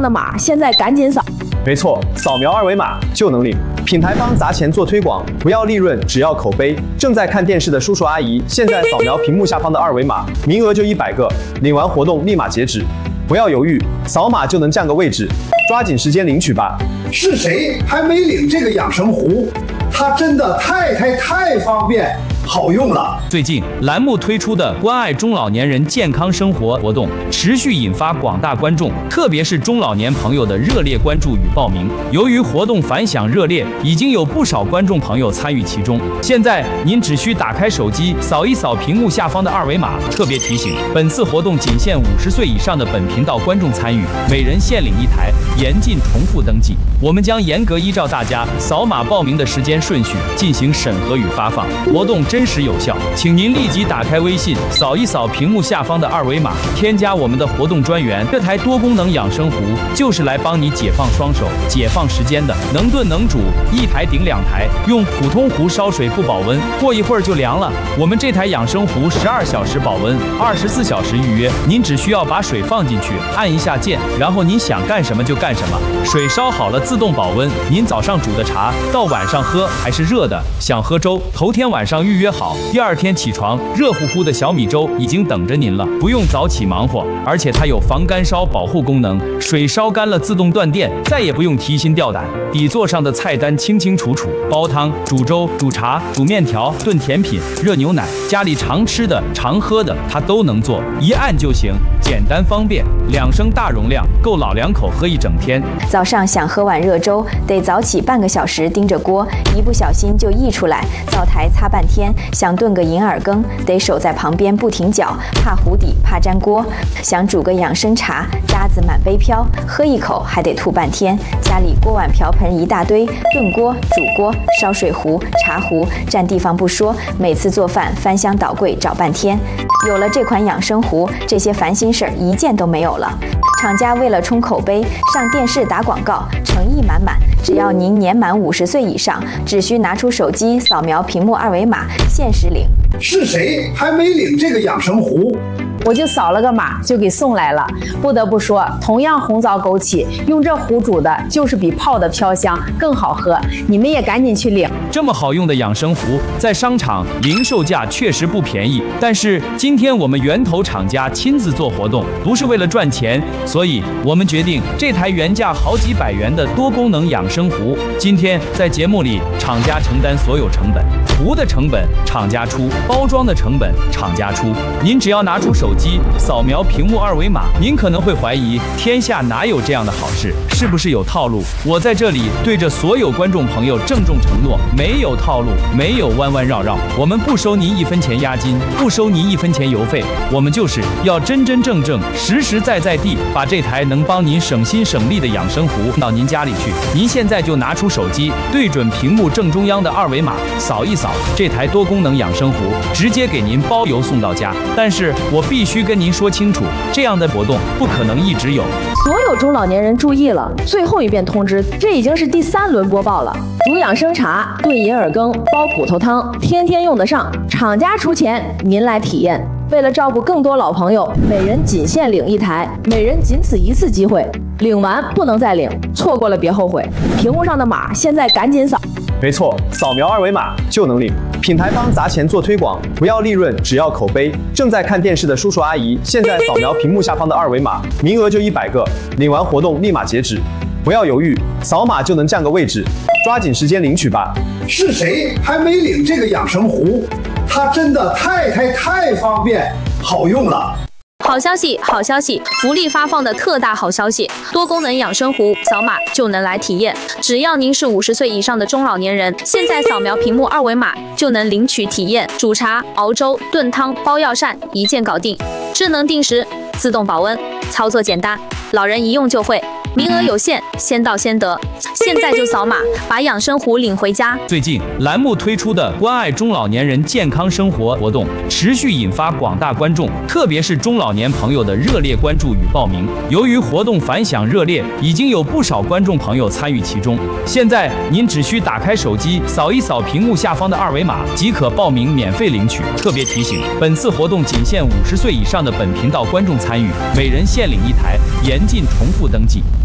的码现在赶紧扫。 没错，扫描二维码就能领。品牌方砸钱做推广，不要利润，只要口碑。正在看电视的叔叔阿姨，现在扫描屏幕下方的二维码，名额就100个，领完活动立马截止。不要犹豫，扫码就能占个位置，抓紧时间领取吧。 是谁还没领这个养生壶？它真的太方便。好用了。 最近栏目推出的关爱中老年人健康生活活动，持续引发广大观众，特别是中老年朋友的热烈关注与报名。由于活动反响热烈，已经有不少观众朋友参与其中。现在您只需打开手机，扫一扫屏幕下方的二维码。特别提醒，本次活动仅限50岁以上的本频道观众参与，每人限领1台，严禁重复登记。我们将严格依照大家扫码报名的时间顺序进行审核与发放。活动真实有效，请您立即打开微信，扫一扫屏幕下方的二维码，添加我们的活动专员。这台多功能养生壶就是来帮你解放双手、解放时间的，能炖能煮，1台顶2台。用普通壶烧水不保温，过一会儿就凉了。我们这台养生壶12小时保温，24小时预约。您只需要把水放进去，按一下键，然后您想干什么就干什么。水烧好了自动保温，您早上煮的茶到晚上喝还是热的。想喝粥，头天晚上预约好，第二天起床，热乎乎的小米粥已经等着您了，不用早起忙活。而且它有防干烧保护功能，水烧干了自动断电，再也不用提心吊胆。底座上的菜单清清楚楚，煲汤、煮粥、煮茶、煮面条、炖甜品、热牛奶，家里常吃的、常喝的，它都能做，一按就行，简单方便。2升大容量，够老两口喝一整天。 早上想喝碗热粥，得早起半个小时盯着锅，一不小心就溢出来，灶台擦半天。想炖个银耳羹，得守在旁边不停搅，怕糊底，怕粘锅。想煮个养生茶，渣子满杯飘，喝一口还得吐半天。家里锅碗瓢盆一大堆，炖锅、煮锅、烧水壶、茶壶，占地方不说，每次做饭翻箱倒柜找半天。有了这款养生壶，这些烦心事儿一件都没有了。厂家为了冲口碑，上电视打广告，诚意满满。只要您年满50岁以上，只需拿出手机扫描屏幕二维码，限时领。 是谁还没领这个养生壶？ 我就扫了个码就给送来了。不得不说，同样红枣枸杞，用这壶煮的就是比泡的飘香更好喝。你们也赶紧去领。 这么好用的养生壶，在商场零售价确实不便宜，但是今天我们源头厂家亲自做活动，不是为了赚钱，所以我们决定这台原价好几百元的多功能养生壶，今天在节目里厂家承担所有成本，壶的成本厂家出，包装的成本厂家出。您只要拿出手机扫描屏幕二维码，您可能会怀疑天下哪有这样的好事，是不是有套路？我在这里对着所有观众朋友郑重承诺，没有套路，没有弯弯绕绕，我们不收您1分钱押金，不收您1分钱邮费，我们就是要真真正正、实实在在地把这台能帮您省心省力的养生壶到您家里去。您现在就拿出手机，对准屏幕正中央的二维码，扫一扫这台多功能养生壶，直接给您包邮送到家。但是我必须跟您说清楚，这样的活动不可能一直有。 所有中老年人注意了，最后一遍通知，这已经是第3轮播报了。煮养生茶、炖银耳羹、煲骨头汤，天天用得上。厂家出钱，您来体验。为了照顾更多老朋友，每人仅限领1台，每人仅此1次机会，领完不能再领，错过了别后悔。屏幕上的码现在赶紧扫。 没错，扫描二维码就能领。品牌方砸钱做推广，不要利润，只要口碑。正在看电视的叔叔阿姨，现在扫描屏幕下方的二维码，名额就100个，领完活动立马截止。不要犹豫，扫码就能占个位置，抓紧时间领取吧。 是谁还没领这个养生壶？它真的太方便，好用了。 好消息，好消息！福利发放的特大好消息，多功能养生壶，扫码就能来体验。只要您是50岁以上的中老年人，现在扫描屏幕二维码就能领取体验。煮茶、熬粥、炖汤、包药膳，一键搞定。智能定时，自动保温，操作简单，老人一用就会。名额有限，先到先得。现在就扫码，把养生壶领回家。 最近栏目推出的关爱中老年人健康生活活动，持续引发广大观众，特别是中老年朋友的热烈关注与报名。由于活动反响热烈，已经有不少观众朋友参与其中。现在您只需打开手机，扫一扫屏幕下方的二维码，即可报名免费领取。特别提醒，本次活动仅限50岁以上的本频道观众参与，每人限领1台，严禁重复登记。